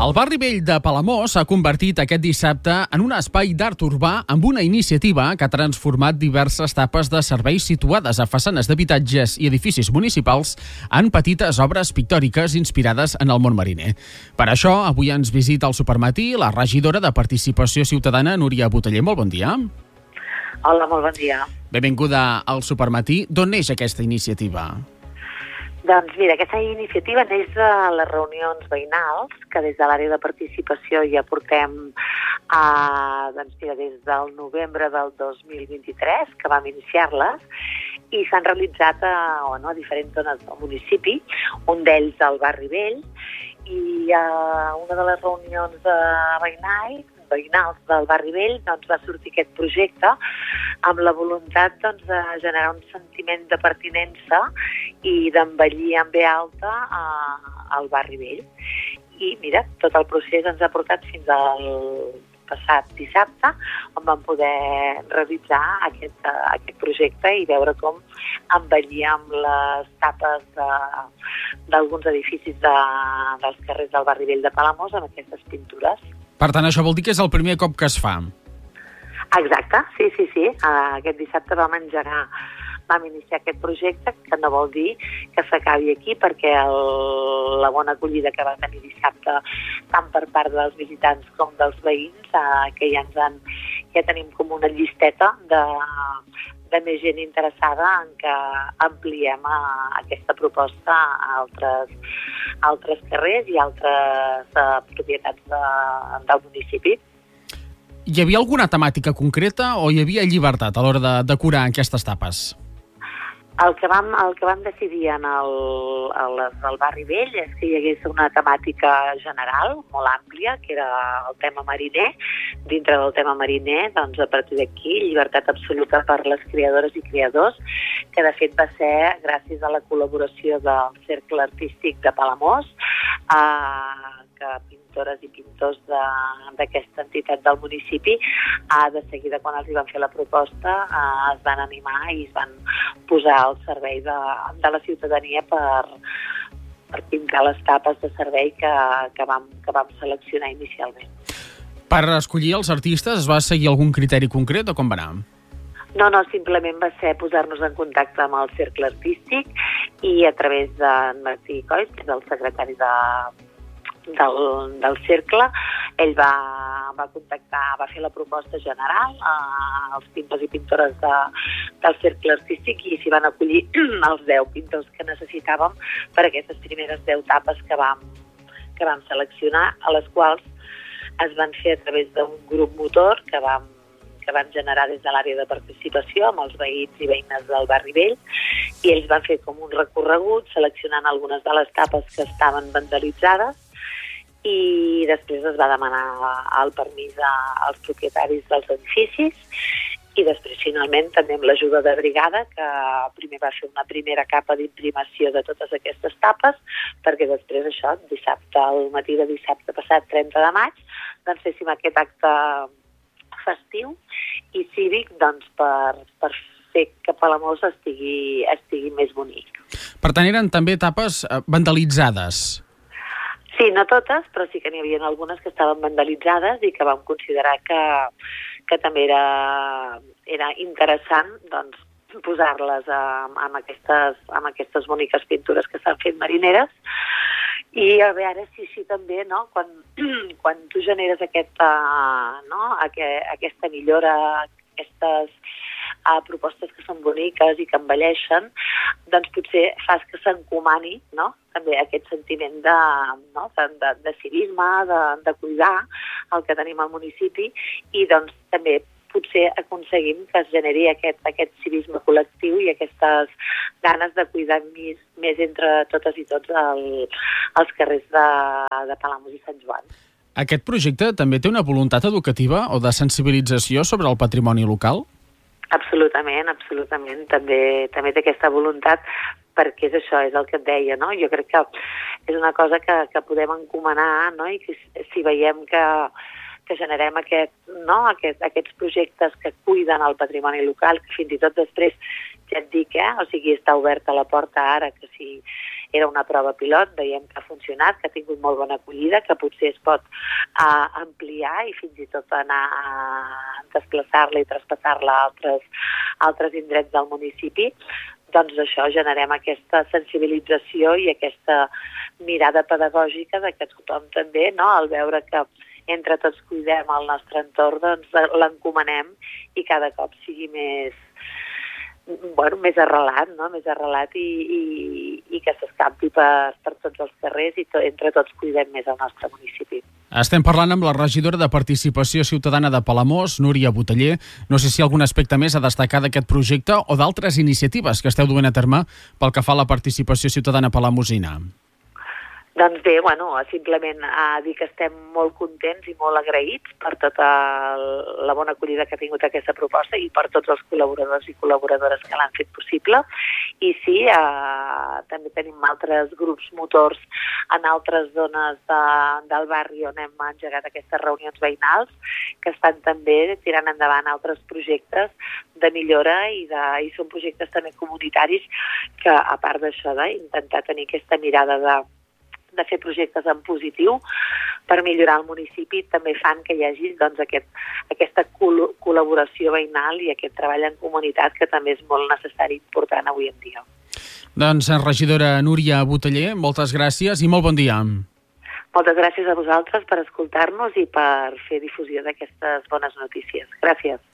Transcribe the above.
El barri vell de Palamós s'ha convertit aquest dissabte en un espai d'art urbà amb una iniciativa que ha transformat diverses tapes de serveis situades a façanes d'habitatges i edificis municipals en petites obres pictòriques inspirades en el món mariner. Per això, avui ens visita al Supermatí la regidora de Participació Ciutadana, Núria Boteller. Molt bon dia. Hola, molt bon dia. Benvinguda al Supermatí. D'on neix aquesta iniciativa? Doncs mira, aquesta iniciativa neix de les reunions veïnals, que des de l'àrea de participació ja portem des del novembre del 2023, que vam iniciar-les, i s'han realitzat a diferents zones del municipi, un d'ells al barri vell, i a una de les reunions veïnals del barri vell va sortir aquest projecte amb la voluntat de generar un sentiment de pertinença i d'embellir en ve alta al barri vell. I mira, tot el procés ens ha portat fins al passat dissabte, on vam poder realitzar aquest projecte i veure com embellíem les tapes d'alguns edificis dels carrers del barri vell de Palamós amb aquestes pintures. Per tant, això vol dir que és el primer cop que es fa. Exacte, sí. Aquest dissabte vam iniciar aquest projecte, que no vol dir que s'acabi aquí, perquè la bona acollida que va tenir dissabte, tant per part dels visitants com dels veïns, que ja tenim com una llisteta de més gent interessada en que ampliem aquesta proposta a altres carrers i altres propietats del municipi. Hi havia alguna temàtica concreta o hi havia llibertat a l'hora de decorar aquestes tapes? El que vam decidir al barri vell és que hi hagués una temàtica general, molt àmplia, que era el tema mariner. Dintre del tema mariner, a partir d'aquí, llibertat absoluta per les creadores i creadors, que de fet va ser gràcies a la col·laboració del Cercle Artístic de Palamós, que pintores i pintors d'aquesta entitat del municipi, de seguida, quan els hi van fer la proposta, es van animar i es van posar al servei de la ciutadania per pintar les tapes de servei que vam seleccionar inicialment. Per escollir els artistes es va seguir algun criteri concret o com va anar? No, simplement va ser posar-nos en contacte amb el Cercle Artístic i a través d'en Martí Coll, que és el secretari del Cercle, ell va contactar, va fer la proposta general als pintors i pintores del Cercle Artístic i s'hi van acollir els 10 pintors que necessitàvem per aquestes primeres 10 tapes que vam seleccionar, a les quals es van fer a través d'un grup motor que vam generar des de l'àrea de participació amb els veïns i veïnes del barri vell, i ells van fer com un recorregut seleccionant algunes de les tapes que estaven vandalitzades, i després es va demanar el permís als propietaris dels edificis i després finalment també amb l'ajuda de brigada, que primer va fer una primera capa d'imprimació de totes aquestes tapes, perquè després això, al matí de dissabte passat 30 de maig, féssim aquest acte festiu i cívic per fer que Palamós estigui més bonic. Per tant, eren també tapes vandalitzades. Sí, no totes, però sí que n'hi havia algunes que estaven vandalitzades i que vam considerar que també era interessant posar-les amb aquestes boniques pintures que s'han fet marineres. I a veure si així també, no? Quan tu generes aquesta millora, aquestes propostes que són boniques i que embelleixen, potser fas que s'encomani, no? També aquest sentiment de civisme, de cuidar el que tenim al municipi, i també potser aconseguim que es generi aquest civisme col·lectiu i aquestes ganes de cuidar més entre totes i tots els carrers de Palamós i Sant Joan. Aquest projecte també té una voluntat educativa o de sensibilització sobre el patrimoni local? Absolutament. També té aquesta voluntat, perquè és això, és el que et deia, no? Jo crec que és una cosa que podem encomanar, no? I que si veiem que generem aquests projectes que cuiden el patrimoni local, que fins i tot després, ja et dic, o sigui, està oberta la porta ara, que si era una prova pilot, veiem que ha funcionat, que ha tingut molt bona acollida, que potser es pot ampliar i fins i tot anar a desplaçar-la i traspassar-la a altres indrets del municipi. Doncs això, generem aquesta sensibilització i aquesta mirada pedagògica de que tothom també, no?, al veure que entre tots cuidem el nostre entorn, doncs l'encomanem i cada cop sigui més arrelat, no?, més arrelat i que s'escampi per tots els carrers i entre tots cuidem més el nostre municipi. Estem parlant amb la regidora de Participació Ciutadana de Palamós, Núria Boteller. No sé si hi ha algun aspecte més a destacar d'aquest projecte o d'altres iniciatives que esteu duent a terme pel que fa a la participació ciutadana palamosina. Doncs bé, simplement dir que estem molt contents i molt agraïts per tota la bona acollida que ha tingut aquesta proposta i per tots els col·laboradors i col·laboradores que l'han fet possible. I sí, també tenim altres grups motors en altres zones del barri on hem engegat aquestes reunions veïnals que estan també tirant endavant altres projectes de millora i són projectes també comunitaris que, a part d'això, d'intentar tenir aquesta mirada de fer projectes en positiu per millorar el municipi, també fan que hi hagi aquesta col·laboració veïnal i aquest treball en comunitat que també és molt necessari i important avui en dia. Doncs, regidora Núria Boteller, moltes gràcies i molt bon dia. Moltes gràcies a vosaltres per escoltar-nos i per fer difusió d'aquestes bones notícies. Gràcies.